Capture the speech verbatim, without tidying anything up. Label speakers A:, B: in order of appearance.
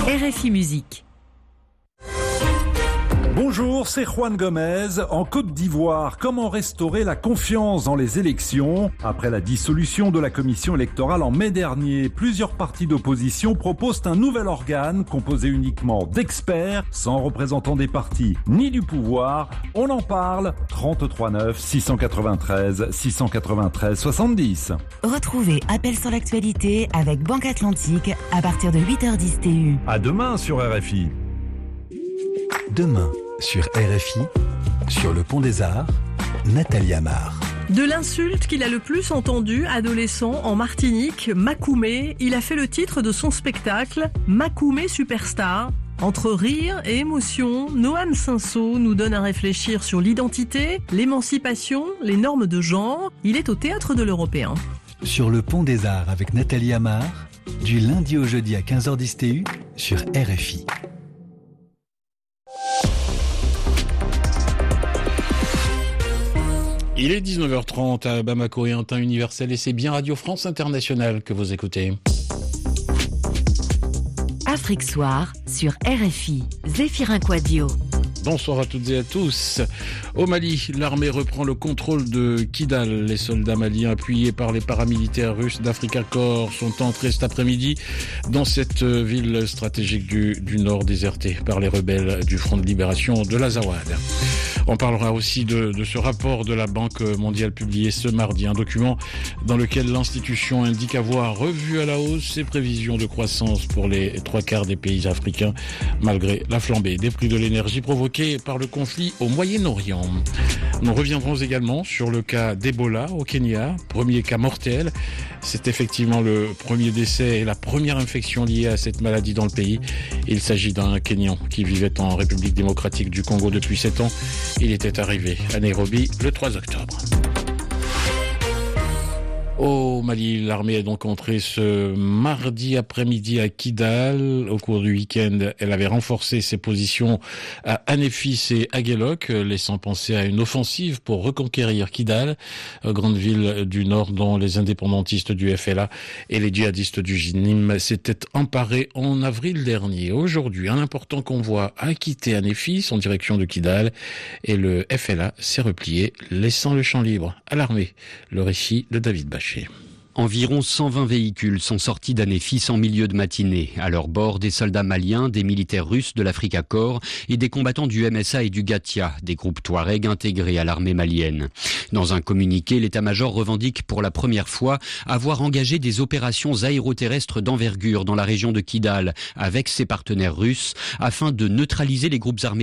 A: R F I Musique.
B: Bonjour, c'est Juan Gomez. En Côte d'Ivoire, comment restaurer la confiance dans les élections? Après la dissolution de la commission électorale en mai dernier, plusieurs partis d'opposition proposent un nouvel organe composé uniquement d'experts, sans représentants des partis ni du pouvoir. On en parle. trente-trois neuf six cent quatre-vingt-treize six cent quatre-vingt-treize soixante-dix.
A: Retrouvez Appel sur l'actualité avec Banque Atlantique à partir de huit heures dix T U.
B: À demain sur R F I.
C: Demain, sur R F I, sur le Pont des Arts, Nathalie Amar.
D: De l'insulte qu'il a le plus entendue, adolescent, en Martinique, Makoumé, il a fait le titre de son spectacle, Makoumé Superstar. Entre rire et émotion, Noam Cinceau nous donne à réfléchir sur l'identité, l'émancipation, les normes de genre. Il est au Théâtre de l'Européen.
C: Sur le Pont des Arts avec Nathalie Amar, du lundi au jeudi à quinze heures dix T U, sur R F I.
E: Il est dix-neuf heures trente à Bamako et en temps universel et c'est bien Radio France Internationale que vous écoutez.
A: Afrique Soir sur R F I. Zéphirin Quadio.
E: Bonsoir à toutes et à tous. Au Mali, l'armée reprend le contrôle de Kidal. Les soldats maliens appuyés par les paramilitaires russes d'Africa Corps sont entrés cet après-midi dans cette ville stratégique du, du nord désertée par les rebelles du Front de libération de l'Azawad. On parlera aussi de, de ce rapport de la Banque mondiale publié ce mardi, un document dans lequel l'institution indique avoir revu à la hausse ses prévisions de croissance pour les trois quarts des pays africains, malgré la flambée des prix de l'énergie provoquée par le conflit au Moyen-Orient. Nous reviendrons également sur le cas d'Ebola au Kenya, premier cas mortel. C'est effectivement le premier décès et la première infection liée à cette maladie dans le pays. Il s'agit d'un Kenyan qui vivait en République démocratique du Congo depuis sept ans. Il était arrivé à Nairobi le trois octobre. Au Mali, l'armée est donc entrée ce mardi après-midi à Kidal. Au cours du week-end, elle avait renforcé ses positions à Anéfis et Aguelok, laissant penser à une offensive pour reconquérir Kidal, grande ville du nord dont les indépendantistes du F L A et les djihadistes du J N I M s'étaient emparés en avril dernier. Aujourd'hui, un important convoi a quitté Anéfis en direction de Kidal et le F L A s'est replié, laissant le champ libre à l'armée. Le récit de David Bachet.
F: Environ cent vingt véhicules sont sortis d'Anéfis en milieu de matinée. À leur bord, des soldats maliens, des militaires russes de l'Africa Corps et des combattants du M S A et du Gatia, des groupes Touareg intégrés à l'armée malienne. Dans un communiqué, l'état-major revendique pour la première fois avoir engagé des opérations aéroterrestres d'envergure dans la région de Kidal avec ses partenaires russes afin de neutraliser les groupes armés